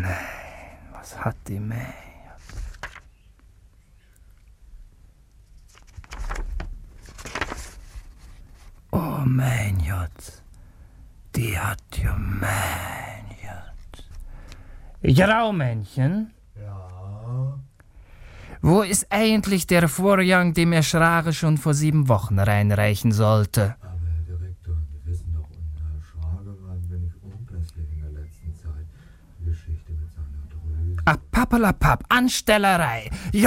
Was hat die Mäh? Oh, mein Jott. Die hat ja mein Jott. Graumännchen? Ja? Wo ist eigentlich der Vorgang, den Herr Schrage schon vor 7 Wochen reinreichen sollte? Aber Herr Direktor, wir wissen doch, Herr Schrage war ein wenig unpässlich in der letzten Zeit. Die Geschichte mit seiner Drüse. Pappelapapp, Anstellerei.